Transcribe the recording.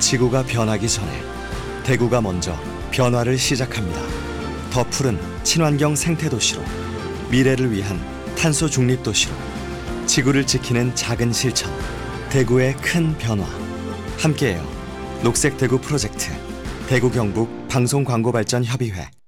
지구가 변하기 전에 대구가 먼저 변화를 시작합니다. 더 푸른 친환경 생태 도시로, 미래를 위한 탄소 중립 도시로, 지구를 지키는 작은 실천, 대구의 큰 변화. 함께해요. 녹색 대구 프로젝트, 대구 경북 방송광고발전협의회.